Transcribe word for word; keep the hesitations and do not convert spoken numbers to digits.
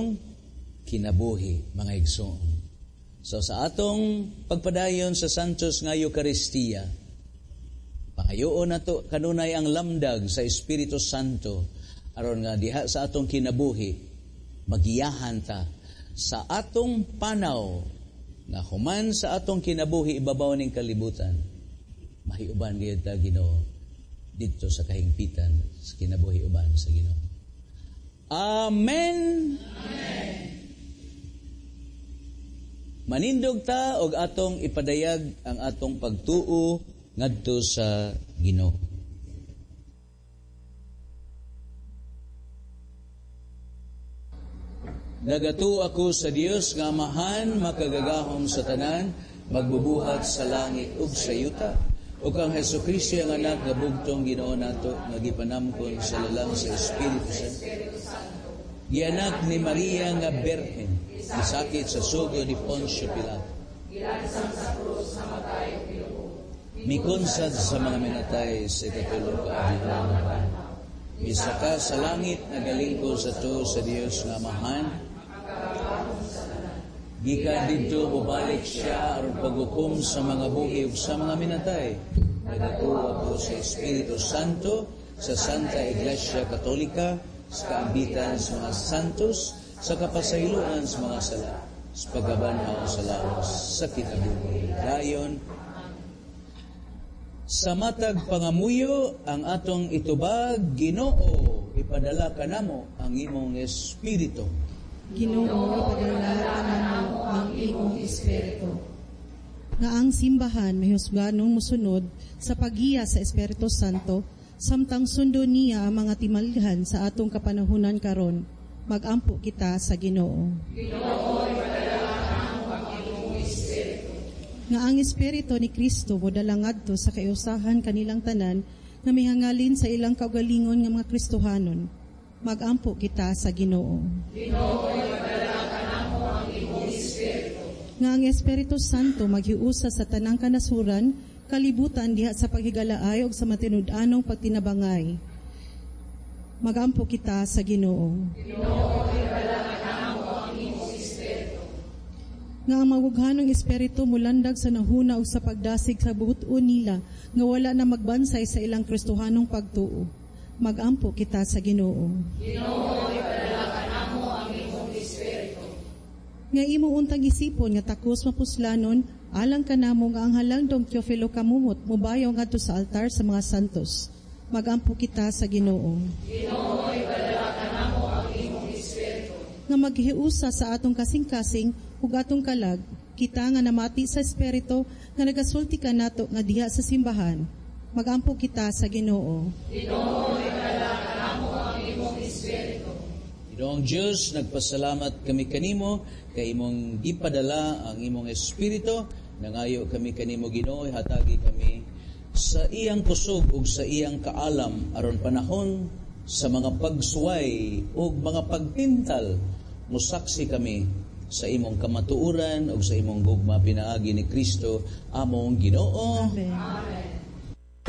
atong kinabuhi, mga igsoon. So sa atong pagpadayon sa Santos nga Eucharistia, pangayoon nato kanunay ang lamdag sa Espiritu Santo aron nga diha sa atong kinabuhi magiyahan ta sa atong panaw nga human sa atong kinabuhi ibabaw ning kalibutan. Mahiuban gyud ta Ginoo didto sa kahingpitan sa kinabuhi uban sa Ginoo. Amen. Amen. Manindog ta og atong ipadayag ang atong pagtuo ngadto sa Ginoo. Nagatuo ako sa Dios nga amahan makagagahom sa tanan, magbubuhat sa langit ug sa yuta. Ug ang Hesukristo ang anak nga bugtong Ginoo nato nga gipanamkon sa lalang sa Espiritu Santo. Gianak ni Maria nga Berhen, gisakit sa sugo ni Poncio Pilato. Gilansang sa krus sa matay ug pilubog. Mikunsad sa mga minatay sa ikatulong kaadlaw. Misaka sa langit nagalingkod sa to sa Dios nga amahan. Gikan didto mobalik siya aron paghukom sa mga buhi ug sa mga minatay. Nagatuo ako sa Espiritu Santo, sa Santa Iglesia Katolika, sa kaambitan sa mga santos, sa kapasayloan sa mga sala, sa paggabanhaw sa laos, sa kinabuhi. Dayon, sa matag pangamuyo ang atong itubag, Ginoo, ipadala kanamo ang imong Espiritu. Ginoo, ipadala kanamo ang imong Espiritu. Nga ang simbahan may husganong musunod sa paggiya sa Espiritu Santo, samtang sundo niya ang mga timalhan sa atong kapanahunan karon, magampo kita sa Ginoo. Ginoo, ipadala kanamo ang imong Espiritu. Nga ang Espiritu ni Kristo modala ngadto sa kayusahan kanilang tanan nga mihangalin sa ilang kaugalingon nga mga Kristohanon, magampo kita sa Ginoo. Ginoo, ipadala kanamo ang imong Espiritu. Nga ang Espiritu Santo maghiusa sa tanang kanasuran, kalibutan diha sa paghigalaay ug sa matinud-anong pagtinabangay. Magampo kita sa Ginoo. Ginoo, ipadala kanamo ang imong Espiritu. Nga ang mawughanong Espiritu mulandag sa nahuna ug sa pagdasig sa buot-on nila nga wala na magbansay sa ilang Kristohanong pagtuo. Magampo kita sa Ginoo. Ginoo, ipadala kanamo ang imong Espiritu. Nga imong untang isipon nga takos mapuslanon, alang kanamo nga ang halandong Teofilo kamumot mubayaw ngadto sa altar sa mga santos. Magampo kita sa Ginoo. Ginoo, ipadala kanamo ang imong Espiritu. Nga maghiusa sa atong kasing-kasing ug atong kalag, kita nga namati sa Espiritu nga nagasulti kanato nga diha sa simbahan. Magampo kita sa Ginoo. Ginoo, ipadala kanamo ang imong Espiritu. Ginoong Diyos, nagpasalamat kami kanimo kay imong ipadala ang imong Espiritu. Nangayo kami kanimo Ginoo, hatagi kami sa iyang kusog ug sa iyang kaalam aron panahon sa mga pagsuway ug mga pagtintal musaksi kami sa imong kamatuoran ug sa imong gugma pinaagi ni Kristo among Ginoo. Amen. Amen.